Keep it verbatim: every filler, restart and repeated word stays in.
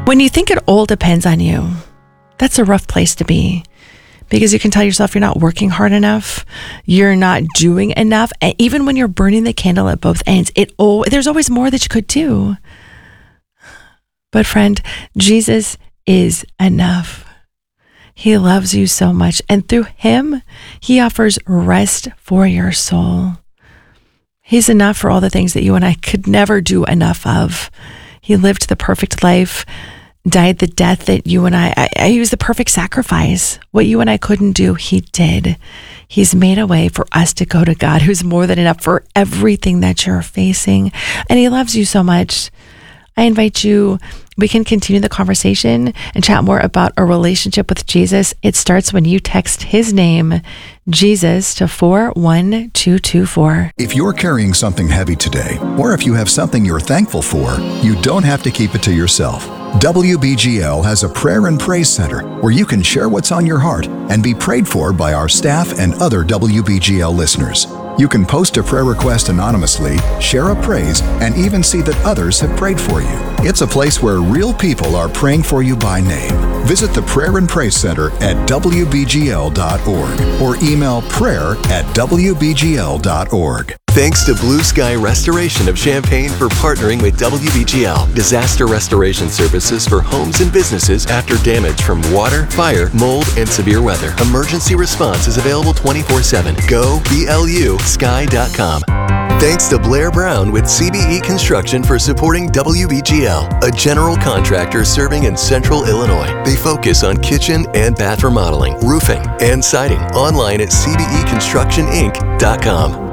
When you think it all depends on you, that's a rough place to be, because you can tell yourself you're not working hard enough, you're not doing enough. And even when you're burning the candle at both ends, it oh, there's always more that you could do. But friend, Jesus is enough. He loves you so much, and through him, he offers rest for your soul. He's enough for all the things that you and I could never do enough of. He lived the perfect life, died the death that you and I, I, I he was the perfect sacrifice. What you and I couldn't do, he did. He's made a way for us to go to God, who's more than enough for everything that you're facing. And he loves you so much. I invite you, we can continue the conversation and chat more about a relationship with Jesus. It starts when you text his name, Jesus, to four one two two four. If you're carrying something heavy today, or if you have something you're thankful for, you don't have to keep it to yourself. W B G L has a prayer and praise center where you can share what's on your heart and be prayed for by our staff and other W B G L listeners. You can post a prayer request anonymously, share a praise, and even see that others have prayed for you. It's a place where real people are praying for you by name. Visit the Prayer and Praise Center at W B G L dot org or email prayer at W B G L dot org. Thanks to Blue Sky Restoration of Champaign for partnering with W B G L. Disaster restoration services for homes and businesses after damage from water, fire, mold, and severe weather. Emergency response is available twenty-four seven. Go B L U sky dot com. Thanks to Blair Brown with C B E Construction for supporting W B G L, a general contractor serving in central Illinois. They focus on kitchen and bath remodeling, roofing, and siding. Online at C B E construction inc dot com.